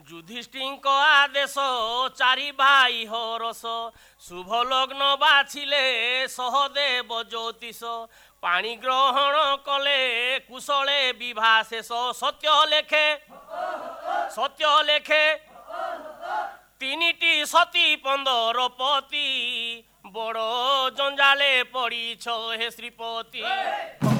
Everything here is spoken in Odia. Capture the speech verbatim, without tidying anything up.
ଯୁଧିଷ୍ଠିଙ୍କ ଆଦେଶ ଚାରି ଭାଇ ହରସ ଶୁଭ ଲଗ୍ନ ବାଛିଲେ ସହଦେବ ଜ୍ୟୋତିଷ ପାଣି ଗ୍ରହଣ କଲେ କୁଶଳେ ବିଭା ଶେଷ ସତ୍ୟ ଲେଖେ ସତ୍ୟ ଲେଖେ ତିନିଟି ସତୀ ପନ୍ଦର ପତି ବଡ଼ ଜଞ୍ଜାଳେ ପଡ଼ିଛ ହେ ଶ୍ରୀପତି।